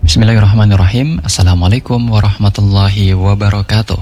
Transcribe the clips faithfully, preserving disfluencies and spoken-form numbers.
Bismillahirrahmanirrahim. Assalamualaikum warahmatullahi wabarakatuh.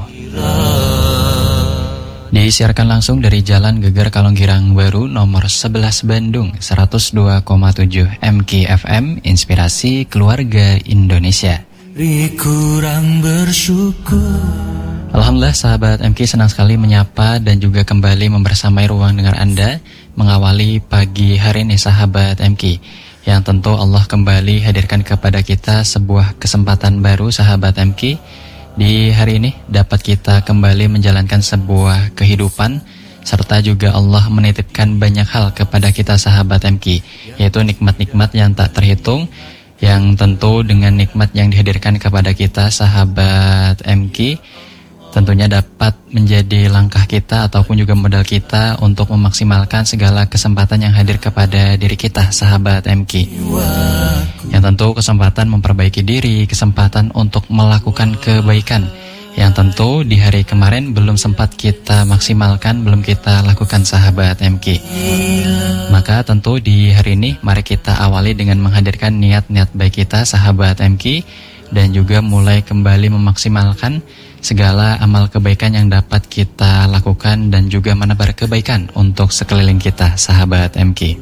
Disiarkan langsung dari Jalan Geger Kalonggirang Baru nomor sebelas Bandung, seratus dua koma tujuh M K F M, Inspirasi Keluarga Indonesia. Kurang bersyukur. Alhamdulillah sahabat M K, senang sekali menyapa dan juga kembali membersamai ruang dengar Anda mengawali pagi hari ini sahabat M K. Yang tentu Allah kembali hadirkan kepada kita sebuah kesempatan baru sahabat M K. Di hari ini dapat kita kembali menjalankan sebuah kehidupan, serta juga Allah menitipkan banyak hal kepada kita sahabat M K, yaitu nikmat-nikmat yang tak terhitung, yang tentu dengan nikmat yang dihadirkan kepada kita sahabat M K, tentunya dapat menjadi langkah kita ataupun juga modal kita untuk memaksimalkan segala kesempatan yang hadir kepada diri kita sahabat M K. Yang tentu kesempatan memperbaiki diri, kesempatan untuk melakukan kebaikan yang tentu di hari kemarin belum sempat kita maksimalkan, belum kita lakukan sahabat M K. Maka tentu di hari ini mari kita awali dengan menghadirkan niat-niat baik kita sahabat M K, dan juga mulai kembali memaksimalkan segala amal kebaikan yang dapat kita lakukan dan juga menebar kebaikan untuk sekeliling kita sahabat M K.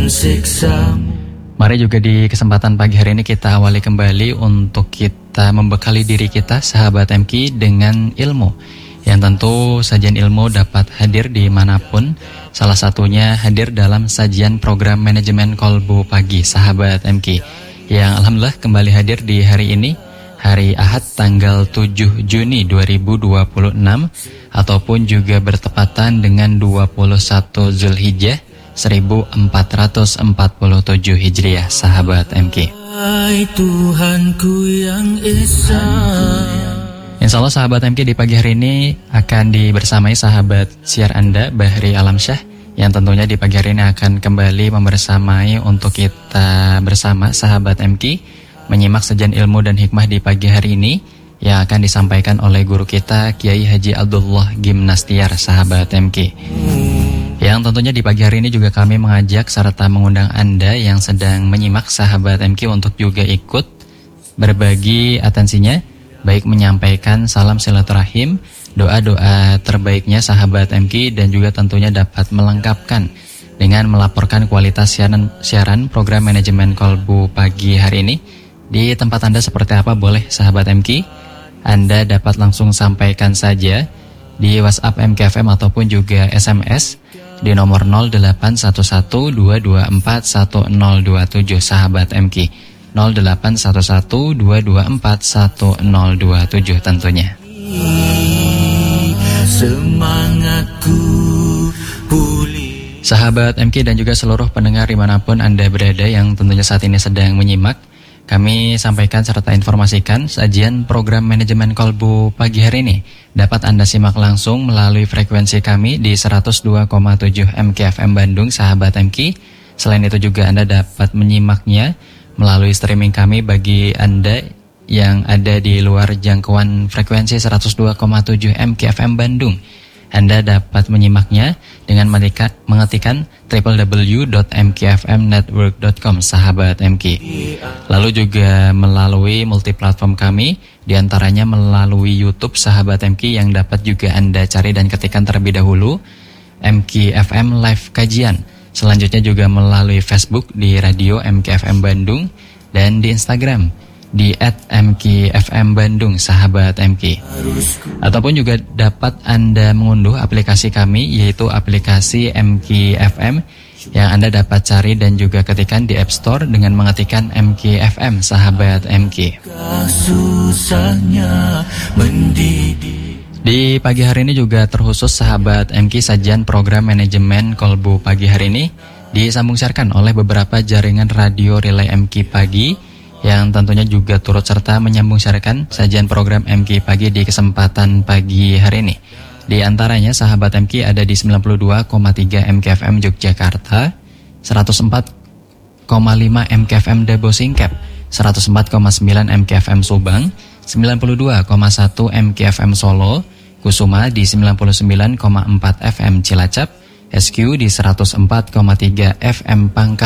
Mari juga di kesempatan pagi hari ini kita awali kembali untuk kita membekali diri kita sahabat M K dengan ilmu, yang tentu sajian ilmu dapat hadir dimanapun, salah satunya hadir dalam sajian program manajemen kolbu pagi sahabat M K, yang alhamdulillah kembali hadir di hari ini, hari Ahad tanggal tujuh Juni dua ribu dua puluh enam, ataupun juga bertepatan dengan dua puluh satu Zulhijjah seribu empat ratus empat puluh tujuh Hijriah sahabat M K. Tuhanku yang esa. Insya Allah sahabat M K, di pagi hari ini akan dibersamai sahabat siar Anda Bahri Alamsyah, yang tentunya di pagi hari ini akan kembali membersamai untuk kita bersama sahabat M K menyimak sajian ilmu dan hikmah di pagi hari ini yang akan disampaikan oleh guru kita Kiai Haji Abdullah Gimnastiar sahabat M K. Yang tentunya di pagi hari ini juga kami mengajak serta mengundang Anda yang sedang menyimak sahabat M K untuk juga ikut berbagi atensinya, baik menyampaikan salam silaturahim, doa-doa terbaiknya sahabat M K, dan juga tentunya dapat melengkapkan dengan melaporkan kualitas siaran, siaran program manajemen kolbu pagi hari ini. Di tempat Anda seperti apa boleh sahabat M K, Anda dapat langsung sampaikan saja di WhatsApp M K F M ataupun juga S M S di nomor nol delapan satu satu dua dua empat satu nol dua tujuh sahabat M K, nol delapan satu satu dua dua empat satu nol dua tujuh tentunya. Semangatku pulih. Sahabat M K dan juga seluruh pendengar dimanapun Anda berada yang tentunya saat ini sedang menyimak, kami sampaikan serta informasikan sajian program manajemen kolbu pagi hari ini dapat Anda simak langsung melalui frekuensi kami di seratus dua koma tujuh M K F M Bandung sahabat M K. Selain itu juga Anda dapat menyimaknya melalui streaming kami bagi Anda yang ada di luar jangkauan frekuensi seratus dua koma tujuh M K F M Bandung. Anda dapat menyimaknya dengan mengetikkan w w w dot m k f m network dot com sahabat M K. Lalu juga melalui multiplatform kami, diantaranya melalui YouTube sahabat M K yang dapat juga Anda cari dan ketikkan terlebih dahulu M K F M Live Kajian. Selanjutnya juga melalui Facebook di Radio M K F M Bandung, dan di Instagram di at M K F M Bandung sahabat M K. Ataupun juga dapat Anda mengunduh aplikasi kami, yaitu aplikasi M K F M, yang Anda dapat cari dan juga ketikkan di App Store dengan mengetikkan M K F M sahabat M K. Di pagi hari ini juga terkhusus sahabat M K, sajian program manajemen kolbu pagi hari ini disambung siarkan oleh beberapa jaringan radio relay M K Pagi, yang tentunya juga turut serta menyambung siarkan sajian program M K Pagi di kesempatan pagi hari ini. Di antaranya sahabat M K ada di sembilan puluh dua koma tiga M K F M Yogyakarta, seratus empat koma lima M K F M Dabo Singkep, seratus empat koma sembilan M K F M Subang, sembilan puluh dua koma satu M K F M Solo, Kusuma di sembilan puluh sembilan koma empat F M Cilacap, S Q di seratus empat koma tiga F M Pangkal